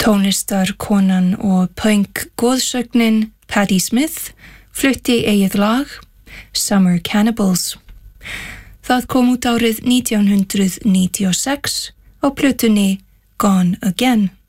Tónlistarkonan og punk goðsögnin Patti Smith flutti eigið lag Summer Cannibals. Það kom út árið 1996 á plötunni Gone Again.